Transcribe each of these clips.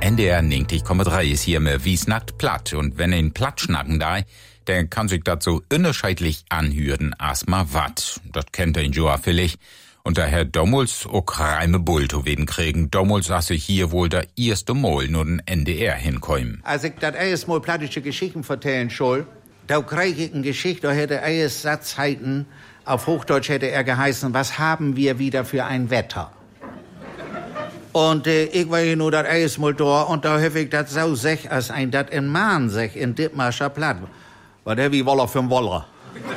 NDR 90,3 ist hier mit Wie snackt platt. Und wenn ihn platt schnacken da, dann kann sich das so unterschiedlich anhören, erstmal wat. Das kennt ihn Joa vielleicht. Und daher damals auch reime Bulto werden kriegen. Damals saß ich hier wohl der erste Mal nur den NDR hinkommen. Als ich das erste Mal plattische Geschichten vertellen soll, da krieg ich eine Geschichte, da hätte er Satz heiten, auf Hochdeutsch hätte er geheißen, was haben wir wieder für ein Wetter? Und ich war hier nur das erste Mal da und da hab ich das so sech, als ein dat in Mahn sech, in Dithmarscher Platt. Was hab ich Woller für ein Woller?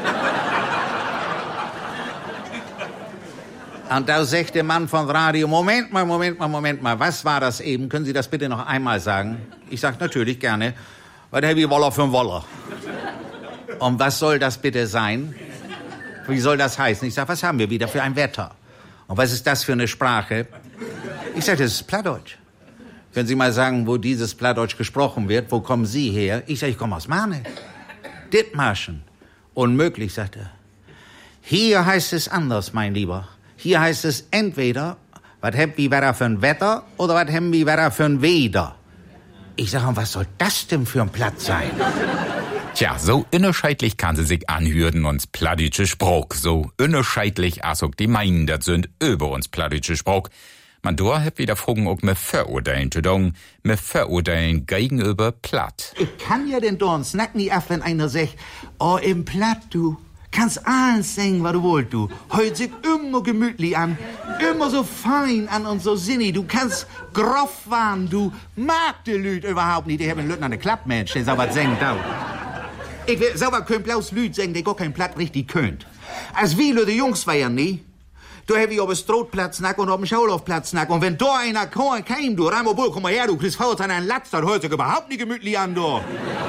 Und da sagt der Mann vom Radio, Moment mal, was war das eben? Können Sie das bitte noch einmal sagen? Ich sag natürlich gerne, was hab ich Woller für ein Woller? Und was soll das bitte sein? Wie soll das heißen? Ich sag, was haben wir wieder für ein Wetter? Und was ist das für eine Sprache? Ich sag, das ist Plattdeutsch. Können Sie mal sagen, wo dieses Plattdeutsch gesprochen wird? Wo kommen Sie her? Ich sag, ich komme aus Mahne. Dithmarschen. Unmöglich, sagt er. Hier heißt es anders, mein Lieber. Hier heißt es entweder, was haben wir wieder für ein Wetter oder was haben wir wieder für ein Weder. Ich sag, und was soll das denn für ein Platz sein? Tja, so unterschiedlich kann sie sich anhören, uns plattdeutsche Spruch. So unterschiedlich, als auch die meinen, das sind über uns plattdeutsche Spruch. Man da hat wieder Fragen auch mit Verurteilen zu tun, mit Verurteilen gegenüber Platt. Ich kann ja den Dorn snack nie ab, wenn einer sagt, oh, im Platt, du kannst alles singen, was du wollt, du. Heut sich immer gemütlich an, immer so fein an und so sinnig. Du kannst groff waren, du mag die Lüd überhaupt nicht. Die haben Lüd an der Klappmensch, der sauber singt auch. Ich will sauber kein blaus Lüd singen, der gar kein Platt richtig könnt. Als wir die Jungs war ja nie. Da hab ich auf dem Strohplatz nack und auf dem Schaulaufplatz nack. Und wenn da einer kam, du, Ramo Bull, komm mal her, du kriegst Faust an einen Latz, das hört sich überhaupt nicht gemütlich an, du.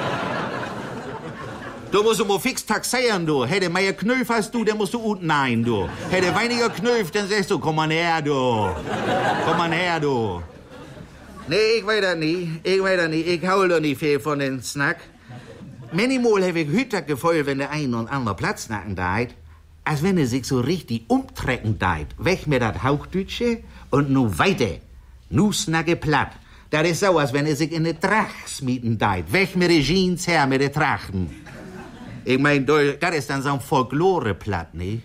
Du musst mal fix taxieren, du. Hätte mehr Knöpf hast du, dann musst du unten ein, du. Hätte weniger Knöpf, dann sagst du, komm mal her, du. Komm mal her, du. Nee, ich weiß das nicht. Ich hol doch nicht viel von den Snack. Manchmal hab ich heute Gefühl, wenn der ein und andere Platz nacken deit, als wenn er sich so richtig umtrecken deit. Weg mit dat Hauchdeutsche und nu weiter. Nu snacke platt. Das ist so, als wenn er sich in ne Tracht smieten deit. Weg mit de Jeans her, mit de Trachten. Ich mein, das ist dann so ein Folklore-Platt, ne?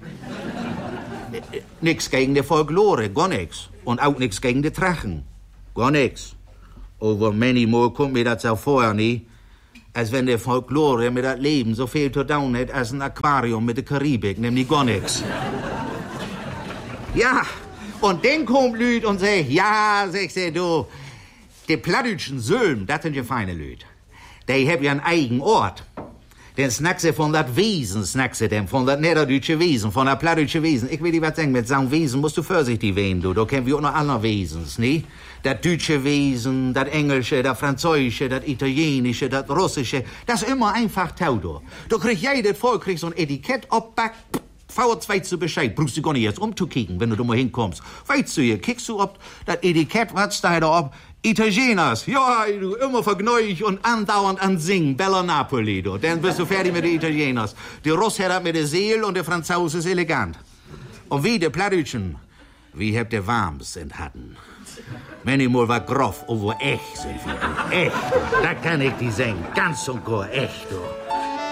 Nix gegen die Folklore, gar nix. Und auch nix gegen die Trachen. Gar nix. Aber manchmal kommt mir das auch vorher, ne? Als wenn der Folklore mit das Leben so viel zu tun hat als ein Aquarium mit der Karibik, nämlich gar nix. Ja, und dann kommt Lüd und sagt, ja, sagst du, die plattdeutschen Sölm, das sind ja feine Lüd. Die haben ja einen eigenen Ort. Den snack sie von dat Wesen, von dat niederdeutsche Wesen, von dat plattdeutsche Wesen. Ich will dir was sagen, mit so einem Wesen musst du vorsichtig werden, du. Da kennen wir auch noch andere Wesens, ne? Dat deutsche Wesen, dat englische, dat französische, dat italienische, dat russische, das ist immer einfach tau, du. Da kriegt jedes Volk so ein Etikett obbackt, weißt du Bescheid, brauchst du gar nicht erst umzukicken, wenn du da mal hinkommst. Weißt du hier, kickst du ob das Etikett, was da ob, Italieners, ja, du, immer vergnügig und andauernd an Singen, Bella Napoli, du. Dann bist du fertig mit den Italieners. Die Russ hat mit der Seele und der Franzose ist elegant. Und wie der Plattdeutschen, wie habt ihr warmes sind hatten. Manchmal war groff, aber echt sind wir. Echt, da kann ich die singen, ganz und gar echt, du.